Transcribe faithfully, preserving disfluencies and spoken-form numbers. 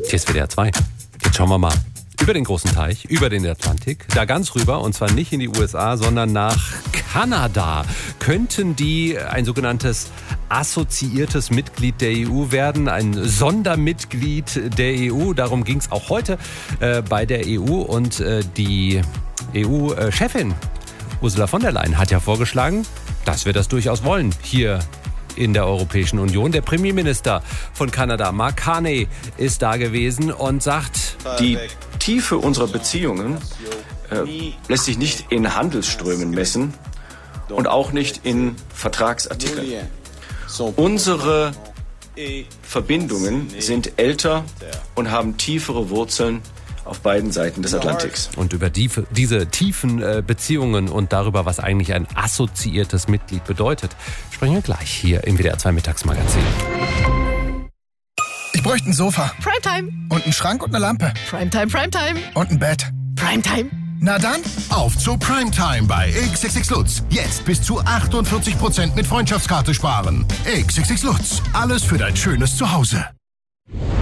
Hier ist W D R zwei. Jetzt schauen wir mal über den großen Teich, über den Atlantik, da ganz rüber, und zwar nicht in die U S A, sondern nach Kanada. Könnten die ein sogenanntes assoziiertes Mitglied der E U werden, ein Sondermitglied der E U? Darum ging es auch heute äh, bei der E U, und äh, die E U-Chefin Ursula von der Leyen hat ja vorgeschlagen, dass wir das durchaus wollen hier in der Europäischen Union. Der Premierminister von Kanada, Mark Carney, ist da gewesen und sagt: Die Tiefe unserer Beziehungen äh, lässt sich nicht in Handelsströmen messen und auch nicht in Vertragsartikeln. Unsere Verbindungen sind älter und haben tiefere Wurzeln auf beiden Seiten des Atlantiks. Und über die, diese tiefen äh, Beziehungen und darüber, was eigentlich ein assoziiertes Mitglied bedeutet, sprechen wir gleich hier im W D R zwei Mittagsmagazin. Ich bräuchte ein Sofa. Primetime. Und einen Schrank und eine Lampe. Primetime, Primetime. Und ein Bett. Primetime. Na dann, auf zu Primetime bei X X X Lutz. Jetzt bis zu achtundvierzig Prozent mit Freundschaftskarte sparen. X X X Lutz. Alles für dein schönes Zuhause.